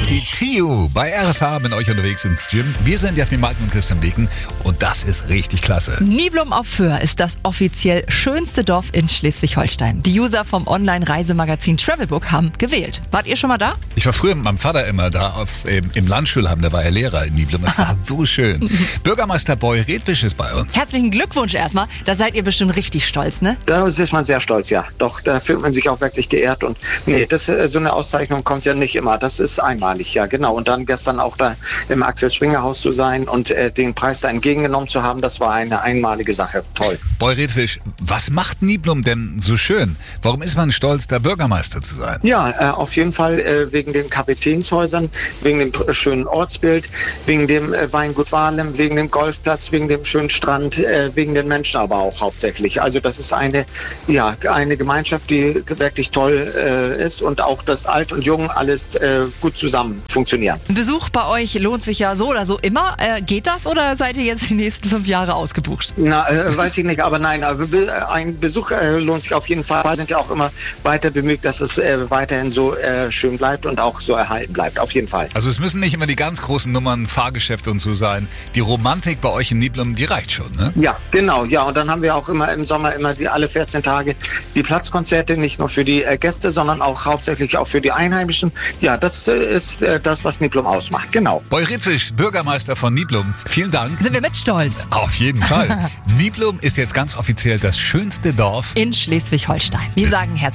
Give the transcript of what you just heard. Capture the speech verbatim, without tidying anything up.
T T U bei R S H mit euch unterwegs ins Gym. Wir sind Jasmin Marken und Christian Degen und das ist richtig klasse. Niblum auf Föhr ist das offiziell schönste Dorf in Schleswig-Holstein. Die User vom Online-Reisemagazin Travelbook haben gewählt. Wart ihr schon mal da? Ich war früher mit meinem Vater immer da auf, ähm, im Landschulheim, der war ja Lehrer in Niblum. Das war so schön. Bürgermeister Boy Redwisch ist bei uns. Herzlichen Glückwunsch erstmal. Da seid ihr bestimmt richtig stolz, ne? Da ist man sehr stolz, ja. Doch, da fühlt man sich auch wirklich geehrt. Und nee, das, so eine Auszeichnung kommt ja nicht immer. Das ist einmalig, ja, genau. Und dann gestern auch da im Axel Springer Haus zu sein und äh, den Preis da entgegengenommen zu haben, das war eine einmalige Sache. Toll. Boy Redwisch, was macht Niblum denn so schön? Warum ist man stolz, da Bürgermeister zu sein? Ja, äh, auf jeden Fall äh, wegen den Kapitänshäusern, wegen dem äh, schönen Ortsbild, wegen dem äh, Weingut Wahlem, wegen dem Golfplatz, wegen dem schönen Strand, äh, wegen den Menschen aber auch hauptsächlich. Also das ist eine, ja, eine Gemeinschaft, die wirklich toll äh, ist und auch das Alt und Jung alles äh, gut zusammen funktionieren. Ein Besuch bei euch lohnt sich ja so oder so immer. Äh, geht das oder seid ihr jetzt die nächsten fünf Jahre ausgebucht? Na, äh, weiß ich nicht, aber nein, aber ein Besuch äh, lohnt sich auf jeden Fall. Wir sind ja auch immer weiter bemüht, dass es äh, weiterhin so äh, schön bleibt und auch so erhalten bleibt, auf jeden Fall. Also es müssen nicht immer die ganz großen Nummern, Fahrgeschäfte und so sein. Die Romantik bei euch in Niblum, die reicht schon, ne? Ja, genau, ja. Und dann haben wir auch immer im Sommer immer die alle vierzehn Tage die Platzkonzerte, nicht nur für die äh, Gäste, sondern auch hauptsächlich auch für die Einheimischen. Ja, das äh, ist äh, das, was Niblum ausmacht, genau. Boy Redwisch, Bürgermeister von Niblum, vielen Dank. Sind wir mit stolz? Auf jeden Fall. Niblum ist jetzt ganz offiziell das schönste Dorf In Schleswig-Holstein. Wir sagen herzlich